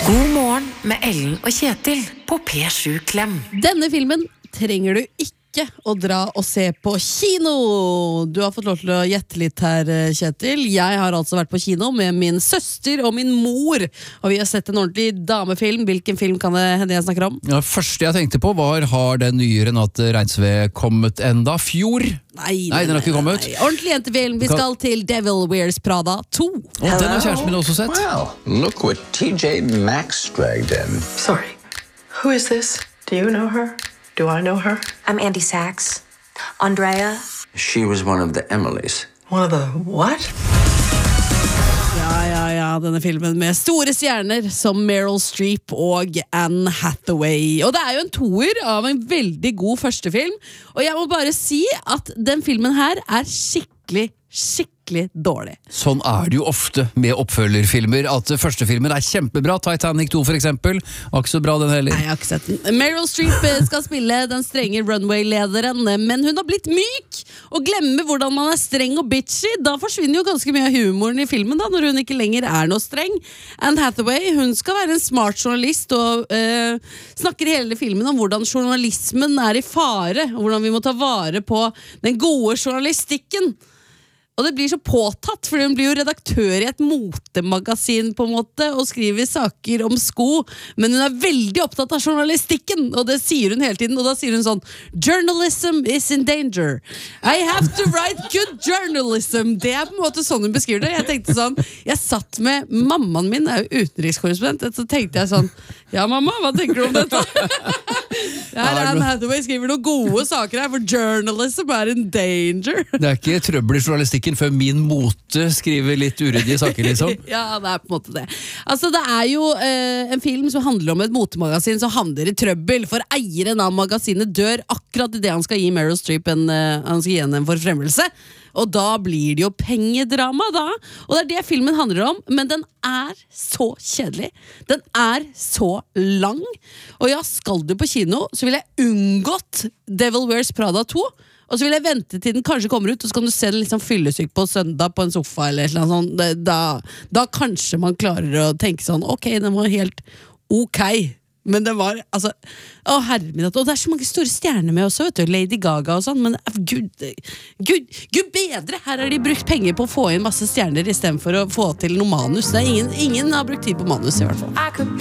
God morgen med Ellen og Kjetil på P7 Klem. Denne filmen trenger du ikke å dra og se på kino. Du har fått lov til å gjette litt her, Kjetil. Jeg har altså vært på kino med min søster og min mor, og vi har sett en ordentlig damefilm. Hvilken film kan det hende jeg snakker om? Ja, første jeg tenkte på var, har den nye Renate Reinsve kommet enda? Fjor? Nei, den har ikke kommet. Ordentlig jentefilm. Vi skal til Devil Wears Prada 2. Og den har kjæresten min også sett. Well, look what TJ Maxx dragged in. Sorry, who is this? Do you know her? Do I know her? I'm Andy Sachs. Andrea. She was one of the Emilys. One of the what? Ja, denne filmen med store stjerner som Meryl Streep og Anne Hathaway. Og det er jo en toer av en veldig god første film, og jeg må bare si at den filmen her er skikkelig dårlig. Sånn er det jo ofte med oppfølgerfilmer, at første filmen er kjempebra. Titanic 2 for eksempel, var ikke så bra den heller. Nei, jeg har ikke sett den. Meryl Streep skal spille den strenge runway-lederen, men hun har blitt myk og glemmer hvordan man er streng og bitchy. Da forsvinner jo ganske mye av humoren i filmen da, når hun ikke lenger er noe streng. Anne Hathaway, hun skal være en smart journalist og snakker hele filmen om hvordan journalismen er i fare, og hvordan vi må ta vare på den gode journalistikken. Og det blir så påtatt, for hun blir jo redaktør i et motemagasin på en måte, og skriver saker om sko, men hun er veldig opptatt av journalistikken, og det sier hun hele tiden, og da sier hun sånn: "Journalism is in danger. I have to write good journalism." Det er på en måte sånn hun beskriver det. Jeg tenkte sånn, jeg satt med mammaen min, er jo utenrikskorrespondent, så tenkte jeg sånn: ja mamma, hva tenker du om dette? Her er Anne Hathaway skriver noen gode saker her, for journalism er in danger. Det er ikke trøbbel i journalistikken før min mote skriver litt uryddige saker, liksom. Ja, det er på en måte det. Altså, det er jo en film som handler om et motemagasin som havner i trøbbel, for eieren av magasinet dør akkurat i det han skal gi Meryl Streep han skal gi henne en forfremmelse. Og da blir det jo pengedrama da. Og det er det filmen handler om, men den er så kjedelig. Den er så lang. Og ja, skal du på kino, så vil jeg unngått Devil Wears Prada 2. Og så vil jeg vente til den kanskje kommer ut, og så kan du se den liksom fyllesyk på søndag på en sofa eller et eller annet sånt. Da kanskje man klarer å tenke sånn, ok, den var helt ok. Men det var, altså, å herre min, og det er så mange store stjerner med også, vet du, Lady Gaga og sånn, men gud bedre, her har de brukt penger på å få inn masse stjerner i stedet for å få til noe manus. Det er ingen har brukt tid på manus i hvert fall.